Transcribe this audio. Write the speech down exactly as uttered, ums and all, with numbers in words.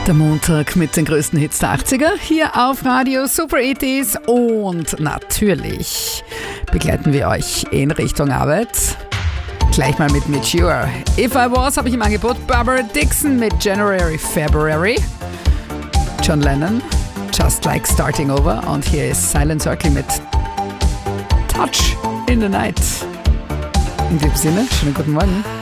Der Montag mit den größten Hits der achtziger hier auf Radio Super achtziger und natürlich begleiten wir euch in Richtung Arbeit. Gleich mal mit Mature. If I Was habe ich im Angebot. Barbara Dixon mit January, February. John Lennon, Just Like Starting Over. Und hier ist Silent Circle mit Touch in the Night. In dem Sinne, schönen guten Morgen.